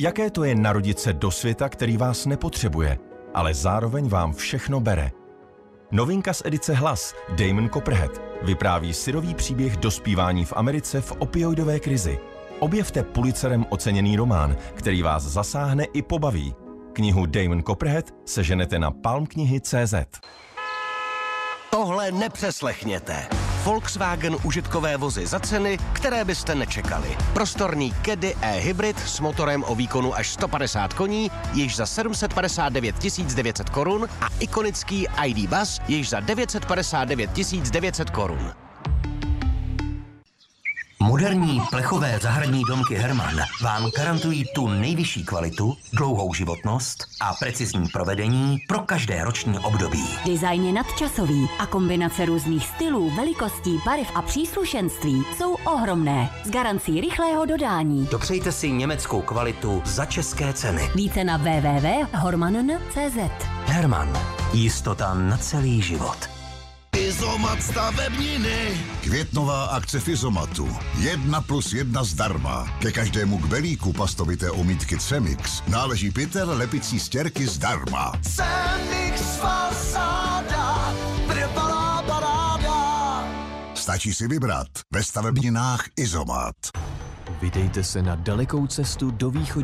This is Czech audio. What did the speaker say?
Jaké to je narodit se do světa, který vás nepotřebuje, ale zároveň vám všechno bere. Novinka z edice Hlas, Damon Copperhead, vypráví syrový příběh dospívání v Americe v opioidové krizi. Objevte Pulitzerem oceněný román, který vás zasáhne i pobaví. Knihu Damon Copperhead seženete na palmknihy.cz. Tohle nepřeslechněte. Volkswagen užitkové vozy za ceny, které byste nečekali. Prostorný Caddy e-hybrid s motorem o výkonu až 150 koní, již za 759 900 korun a ikonický ID Buzz již za 959 900 korun. Moderní plechové zahradní domky Hermann vám garantují tu nejvyšší kvalitu, dlouhou životnost a precizní provedení pro každé roční období. Design je nadčasový a kombinace různých stylů, velikostí, barev a příslušenství jsou ohromné. S garancí rychlého dodání. Dopřejte si německou kvalitu za české ceny. Více na www.hormann.cz. Hermann. Jistota na celý život. Izomat stavebniny. Květnová akce v Izomatu. 1+1 zdarma. Ke každému kbelíku pastovité omítky Cemix náleží pytel lepicí stěrky zdarma. Cemix fasáda, trvalá paráda. Stačí si vybrat ve stavebninách Izomat. Vydejte se na dalekou cestu do východní